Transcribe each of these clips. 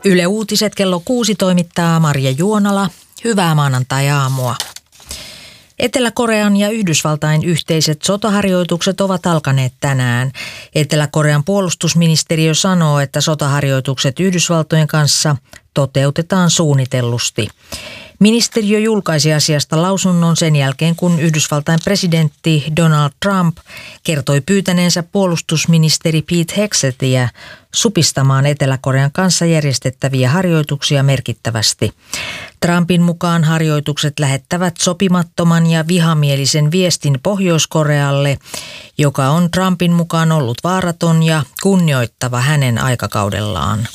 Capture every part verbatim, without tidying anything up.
Yle Uutiset kello kuusi toimittaa Marja Juonala. Hyvää maanantai-aamua. Etelä-Korean ja Yhdysvaltain yhteiset sotaharjoitukset ovat alkaneet tänään. Etelä-Korean puolustusministeriö sanoo, että sotaharjoitukset Yhdysvaltojen kanssa toteutetaan suunnitellusti. Ministeriö julkaisi asiasta lausunnon sen jälkeen, kun Yhdysvaltain presidentti Donald Trump kertoi pyytäneensä puolustusministeri Pete Hegsethia supistamaan Etelä-Korean kanssa järjestettäviä harjoituksia merkittävästi. Trumpin mukaan harjoitukset lähettävät sopimattoman ja vihamielisen viestin Pohjois-Korealle, joka on Trumpin mukaan ollut vaaraton ja kunnioittava hänen aikakaudellaan.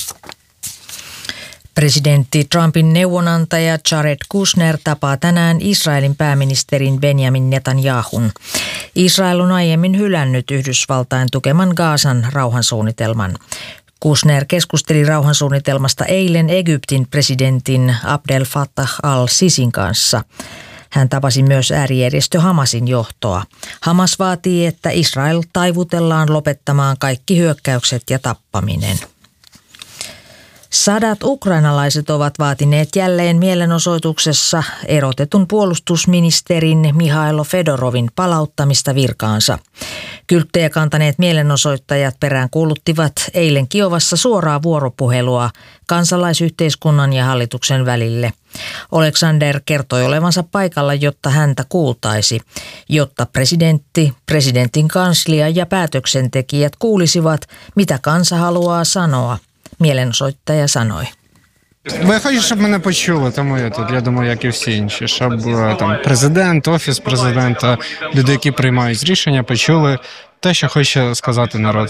Presidentti Trumpin neuvonantaja Jared Kushner tapaa tänään Israelin pääministerin Benjamin Netanyahun. Israel on aiemmin hylännyt Yhdysvaltain tukeman Gazan rauhansuunnitelman. Kushner keskusteli rauhansuunnitelmasta eilen Egyptin presidentin Abdel Fattah al-Sisin kanssa. Hän tapasi myös äärijärjestö Hamasin johtoa. Hamas vaatii, että Israel taivutellaan lopettamaan kaikki hyökkäykset ja tappaminen. Sadat ukrainalaiset ovat vaatineet jälleen mielenosoituksessa erotetun puolustusministerin Mihailo Fedorovin palauttamista virkaansa. Kylttejä kantaneet mielenosoittajat peräänkuuluttivat eilen Kiovassa suoraa vuoropuhelua kansalaisyhteiskunnan ja hallituksen välille. Alexander kertoi olevansa paikalla, jotta häntä kuultaisi, jotta presidentti, presidentin kanslia ja päätöksentekijät kuulisivat, mitä kansa haluaa sanoa. Mielenosoittaja sanoi. Бо я хочу, щоб мене почули, тому я тут, я думаю, як і всі інші, щоб там президент, офіс президента, люди, які приймають рішення, почули те, що хоче сказати народ.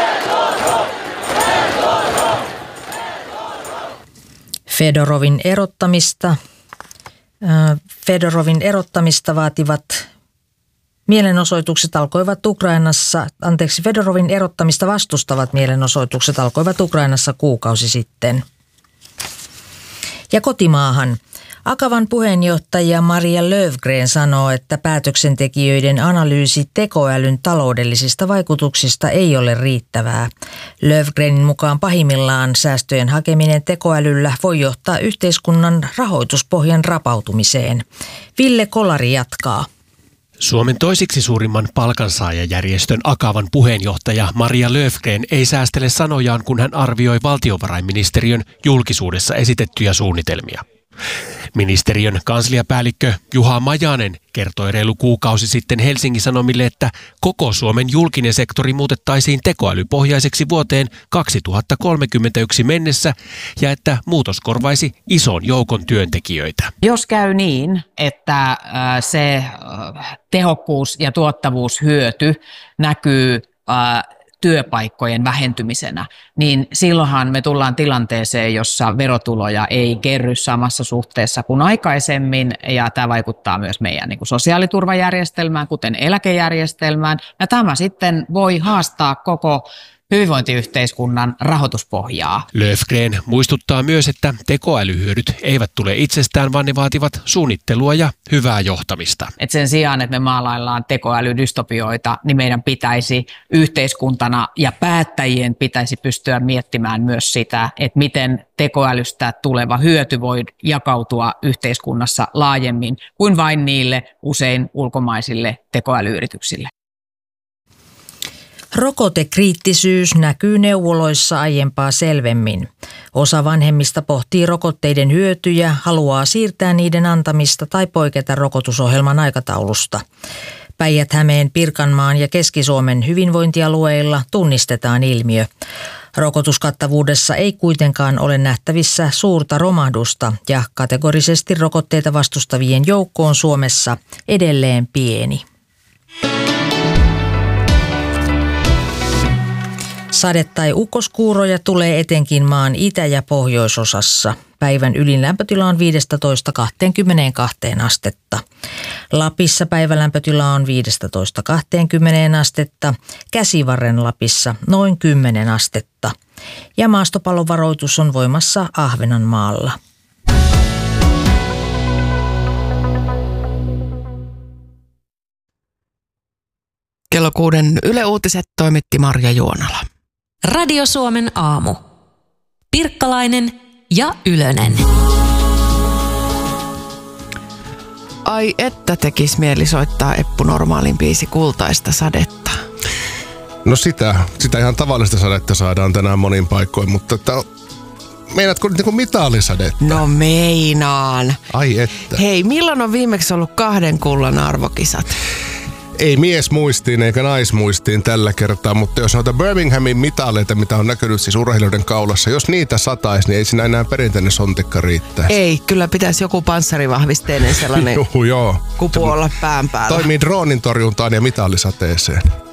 Fedorovin erottamista, Fedorovin erottamista vaativat Mielenosoitukset alkoivat Ukrainassa, anteeksi, Fedorovin erottamista vastustavat mielenosoitukset alkoivat Ukrainassa kuukausi sitten. Ja kotimaahan. Akavan puheenjohtaja Maria Löfgren sanoo, että päätöksentekijöiden analyysi tekoälyn taloudellisista vaikutuksista ei ole riittävää. Löfgrenin mukaan pahimmillaan säästöjen hakeminen tekoälyllä voi johtaa yhteiskunnan rahoituspohjan rapautumiseen. Ville Kolari jatkaa. Suomen toisiksi suurimman palkansaajajärjestön Akavan puheenjohtaja Maria Löfgren ei säästele sanojaan, kun hän arvioi valtiovarainministeriön julkisuudessa esitettyjä suunnitelmia. Ministeriön kansliapäällikkö Juha Majanen kertoi reilu kuukausi sitten Helsingin Sanomille, että koko Suomen julkinen sektori muutettaisiin tekoälypohjaiseksi vuoteen kaksituhattakolmekymmentäyksi mennessä ja että muutos korvaisi ison joukon työntekijöitä. Jos käy niin, että se tehokkuus ja tuottavuushyöty näkyy työpaikkojen vähentymisenä, niin silloinhan me tullaan tilanteeseen, jossa verotuloja ei kerry samassa suhteessa kuin aikaisemmin, ja tämä vaikuttaa myös meidän niin kuin sosiaaliturvajärjestelmään, kuten eläkejärjestelmään, ja tämä sitten voi haastaa koko hyvinvointiyhteiskunnan rahoituspohjaa. Löfgren muistuttaa myös, että tekoälyhyödyt eivät tule itsestään, vaan ne vaativat suunnittelua ja hyvää johtamista. Et sen sijaan, että me maalaillaan tekoälydystopioita, niin meidän pitäisi yhteiskuntana ja päättäjien pitäisi pystyä miettimään myös sitä, että miten tekoälystä tuleva hyöty voi jakautua yhteiskunnassa laajemmin kuin vain niille usein ulkomaisille tekoälyyrityksille. Rokotekriittisyys näkyy neuvoloissa aiempaa selvemmin. Osa vanhemmista pohtii rokotteiden hyötyjä, haluaa siirtää niiden antamista tai poiketa rokotusohjelman aikataulusta. Päijät-Hämeen, Pirkanmaan ja Keski-Suomen hyvinvointialueilla tunnistetaan ilmiö. Rokotuskattavuudessa ei kuitenkaan ole nähtävissä suurta romahdusta ja kategorisesti rokotteita vastustavien joukko on Suomessa edelleen pieni. Sade- tai ukkoskuuroja tulee etenkin maan itä- ja pohjoisosassa. Päivän ylin lämpötila on viisitoista kaksikymmentäkaksi astetta. Lapissa päivälämpötila on viisitoista kaksikymmentä astetta, Käsivarren Lapissa noin kymmenen astetta. Ja maastopallovaroitus on voimassa Ahvenanmaalla. Kello kuuden Yle Uutiset toimitti Marja Juonala. Radio Suomen aamu. Pirkkalainen ja Ylönen. Ai että tekis mieli soittaa Eppu Normaalin biisi Kultaista sadetta. No sitä, sitä ihan tavallista sadetta saadaan tänään monin paikoin, mutta että, meinaatko niinku mitalisadetta? No meinaan. Ai että. Hei, milloin on viimeksi ollut kahden kullan arvokisat? Ei mies muistiin eikä naismuistiin tällä kertaa, mutta jos noita Birminghamin mitaleita, mitä on näkynyt siis urheilijoiden kaulassa, jos niitä sataisi, niin ei siinä enää perinteinen sontikka riittäisi. Ei, kyllä pitäisi joku panssarivahvisteinen sellainen Juhu, joo. kupu olla pään päällä. Toimii droonin torjuntaan ja mitalisateeseen.